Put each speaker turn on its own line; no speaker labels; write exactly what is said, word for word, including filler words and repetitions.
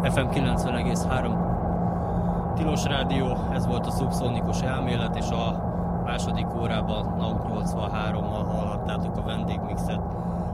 ef em kilencven egész három Tilos Rádió, ez volt a szubszonikus elmélet, és a második órában Naut nyolcvanhárommal hallhattátok a vendégmixet